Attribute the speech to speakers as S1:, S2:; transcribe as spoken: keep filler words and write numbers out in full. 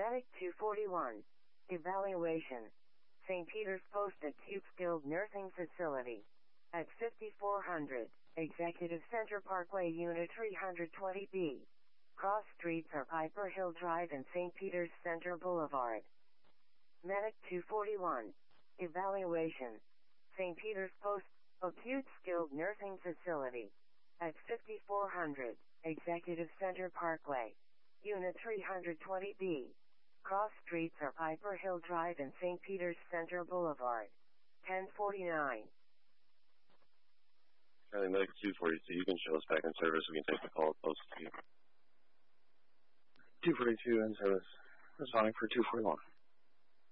S1: Medic two forty-one. Evaluation. Saint Peter's Post Acute Skilled Nursing Facility. At fifty-four hundred, Executive Center Parkway, Unit three twenty B. Cross streets are Piper Hill Drive and Saint Peter's Center Boulevard. Medic two forty-one. Evaluation. Saint Peter's Post Acute Skilled Nursing Facility. At fifty-four hundred, Executive Center Parkway, Unit three twenty B. Cross streets are Piper Hill Drive and Saint Peter's Center Boulevard. ten forty-nine.
S2: Charlie Medic two forty-two, you can show us back in service. We can take the call close to you.
S3: two forty-two in service. Responding for two forty-one.